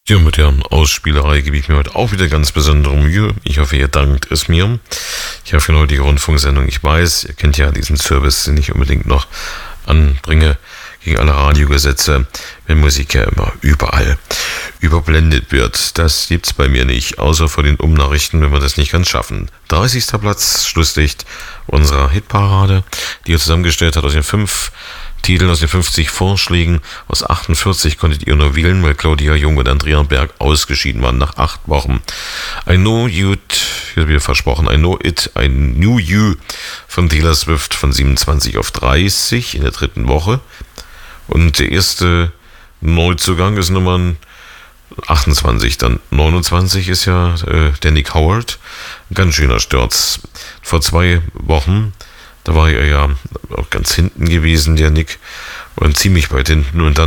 Ja, mit der Ausspielerei gebe ich mir heute auch wieder ganz besondere Mühe. Ich hoffe, ihr dankt es mir. Ich habe für eine heutige Rundfunksendung, ich weiß, ihr kennt ja diesen Service, den ich unbedingt noch anbringe, gegen alle Radiogesetze, wenn Musik ja immer überall überblendet wird. Das gibt's bei mir nicht, außer vor den Umnachrichten, wenn wir das nicht ganz schaffen. 30. Platz, Schlusslicht unserer Hitparade, die ihr zusammengestellt hat aus den 5 Titeln aus den 50 Vorschlägen. Aus 48 konntet ihr nur wählen, weil Claudia Jung und Andrea Berg ausgeschieden waren nach 8 Wochen. I Know You'd, ich habe wieder versprochen, I Know It, I Knew You von Taylor Swift von 27 auf 30 in der 3. Woche. Und der erste Neuzugang ist Nummer 28, dann 29 ist ja der Nick Howard. Ein ganz schöner Sturz. Vor 2 Wochen, da war er ja auch ganz hinten gewesen, der Nick, und ziemlich weit hinten, und dann